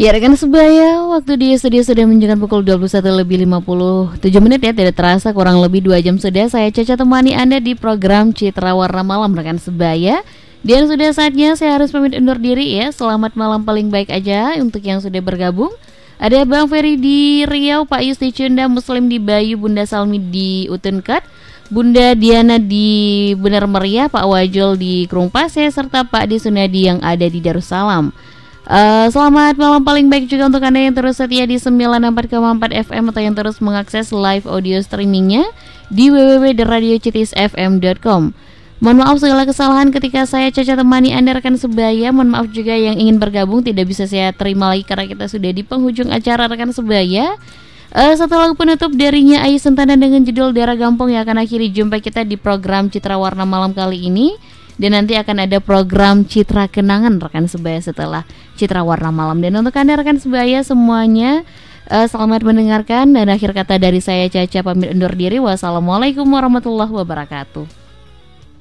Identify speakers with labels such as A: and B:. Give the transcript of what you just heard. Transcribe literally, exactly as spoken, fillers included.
A: Ya rekan sebaya, waktu di studio sudah menunjukkan pukul dua puluh satu lebih lima puluh tujuh menit ya. Tidak terasa kurang lebih dua jam sudah saya Caca temani Anda di program Citra Warna Malam rekan sebaya. Dan sudah saatnya saya harus pamit undur diri ya. Selamat malam paling baik aja untuk yang sudah bergabung. Ada Bang Ferry di Riau, Pak Yusti Cunda Muslim di Bayu, Bunda Salmi di Utunkat, Bunda Diana di Benar Meriah, Pak Wajol di Krumpase, serta Pak Di Sunadi yang ada di Darussalam. Uh, selamat malam paling baik juga untuk Anda yang terus setia di sembilan puluh empat koma empat F M atau yang terus mengakses live audio streamingnya di w w w titik radio citis f m dot com. Mohon maaf segala kesalahan ketika saya Caca temani Anda rekan sebaya. Mohon maaf juga yang ingin bergabung tidak bisa saya terima lagi karena kita sudah di penghujung acara rekan sebaya. Uh, satu lagu penutup darinya Ayu Sentana dengan judul Darah Gampong yang akan akhiri jumpa kita di program Citra Warna Malam kali ini. Dan nanti akan ada program Citra Kenangan rekan sebaya setelah Citra Warna Malam. Dan untuk Anda rekan sebaya semuanya, uh, selamat mendengarkan. Dan akhir kata dari saya Caca pamit undur diri. Wassalamualaikum warahmatullahi wabarakatuh.